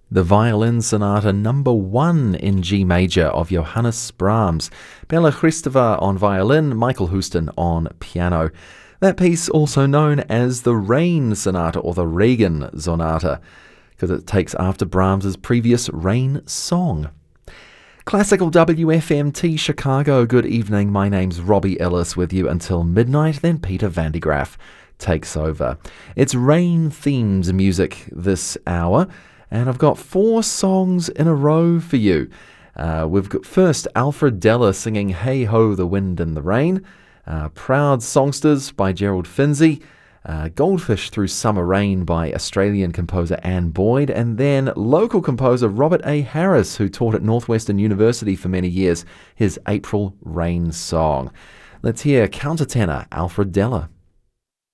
The Violin Sonata number 1 in G major of Johannes Brahms. Bela Christova on violin, Michael Houston on piano. That piece also known as the Rain Sonata or the Regen Sonata, because it takes after Brahms's previous Rain song. Classical WFMT Chicago, good evening. My name's Robbie Ellis with you until midnight, then Peter Van de Graaff takes over. It's rain-themed music this hour, and I've got 4 songs in a row for you. We've got first Alfred Deller singing Hey Ho, the Wind and the Rain, Proud Songsters by Gerald Finzi, Goldfish Through Summer Rain by Australian composer Anne Boyd, and then local composer Robert A. Harris, who taught at Northwestern University for many years, his April Rain song. Let's hear countertenor Alfred Deller.